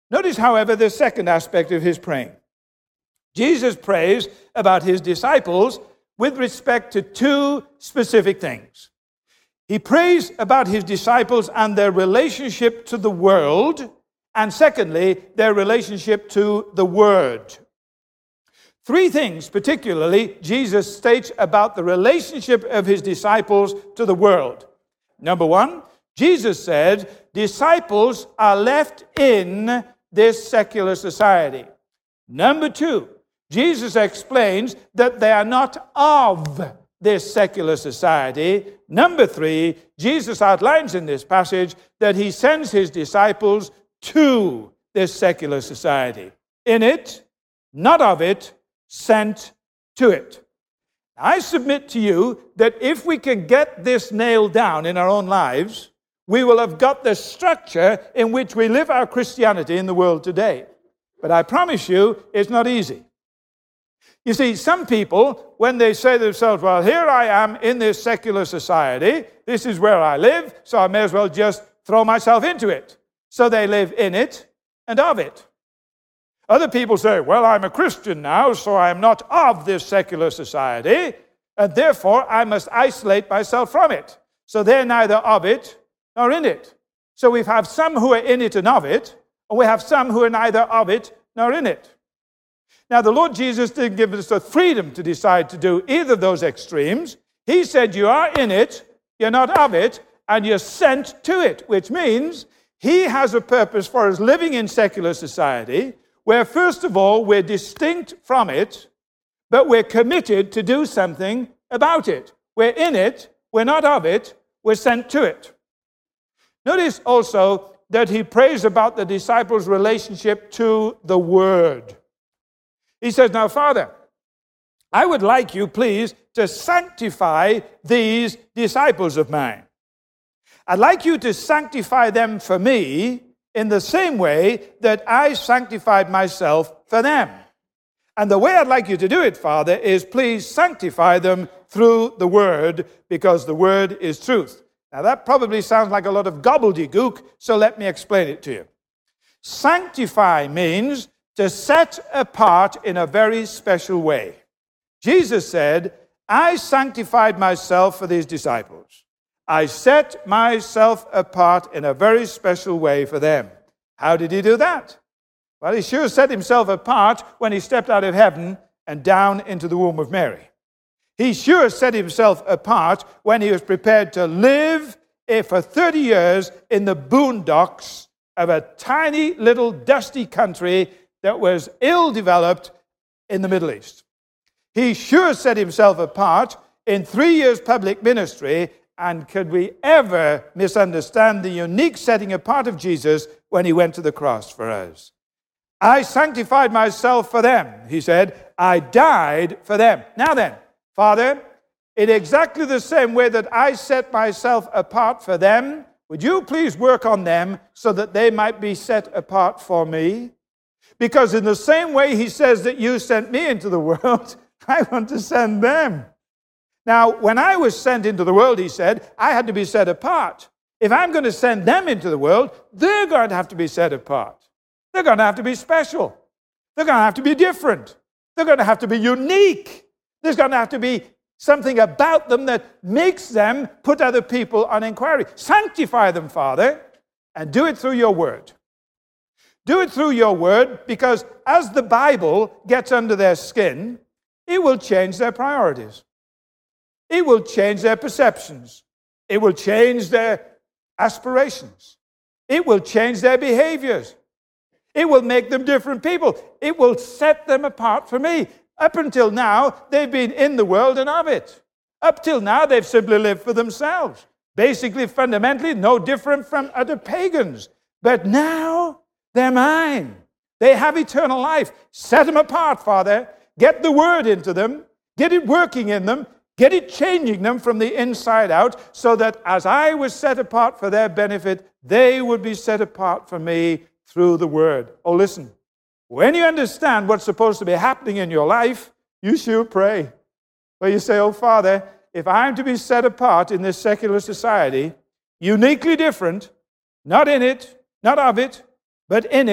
Notice, however, the second aspect of his praying. Jesus prays about his disciples with respect to two specific things. He prays about his disciples and their relationship to the world, and secondly, their relationship to the Word. Three things, particularly, Jesus states about the relationship of his disciples to the world. Number one, Jesus said, disciples are left in this secular society. Number two, Jesus explains that they are not of this secular society. Number three, Jesus outlines in this passage that he sends his disciples to this secular society. In it, not of it, sent to it. I submit to you that if we can get this nailed down in our own lives, we will have got the structure in which we live our Christianity in the world today. But I promise you, it's not easy. You see, some people, when they say to themselves, well, here I am in this secular society, this is where I live, so I may as well just throw myself into it. So they live in it and of it. Other people say, well, I'm a Christian now, so I'm not of this secular society, and therefore I must isolate myself from it. So they're neither of it nor in it. So we have some who are in it and of it, and we have some who are neither of it nor in it. Now, the Lord Jesus didn't give us the freedom to decide to do either of those extremes. He said you are in it, you're not of it, and you're sent to it, which means he has a purpose for us living in secular society, where, first of all, we're distinct from it, but we're committed to do something about it. We're in it, we're not of it, we're sent to it. Notice also that he prays about the disciples' relationship to the Word. He says, now, Father, I would like you, please, to sanctify these disciples of mine. I'd like you to sanctify them for me in the same way that I sanctified myself for them. And the way I'd like you to do it, Father, is please sanctify them through the Word, because the Word is truth. Now, that probably sounds like a lot of gobbledygook, so let me explain it to you. Sanctify means to set apart in a very special way. Jesus said, I sanctified myself for these disciples. I set myself apart in a very special way for them. How did he do that? Well, he sure set himself apart when he stepped out of heaven and down into the womb of Mary. He sure set himself apart when he was prepared to live for 30 years in the boondocks of a tiny little dusty country that was ill-developed in the Middle East. He sure set himself apart in 3 years' public ministry. And could we ever misunderstand the unique setting apart of Jesus when he went to the cross for us? I sanctified myself for them, he said. I died for them. Now then, Father, in exactly the same way that I set myself apart for them, would you please work on them so that they might be set apart for me? Because in the same way he says that you sent me into the world, I want to send them. Now, when I was sent into the world, he said, I had to be set apart. If I'm going to send them into the world, they're going to have to be set apart. They're going to have to be special. They're going to have to be different. They're going to have to be unique. There's going to have to be something about them that makes them put other people on inquiry. Sanctify them, Father, and do it through your word. Do it through your word, because as the Bible gets under their skin, it will change their priorities. It will change their perceptions. It will change their aspirations. It will change their behaviors. It will make them different people. It will set them apart for me. Up until now, they've been in the world and of it. Up till now, they've simply lived for themselves. Basically, fundamentally, no different from other pagans. But now, they're mine. They have eternal life. Set them apart, Father. Get the word into them. Get it working in them. Get it changing them from the inside out, so that as I was set apart for their benefit, they would be set apart for me through the word. Oh, listen, when you understand what's supposed to be happening in your life, you sure pray. Where you say, oh, Father, if I'm to be set apart in this secular society, uniquely different, not in it, not of it, but in it,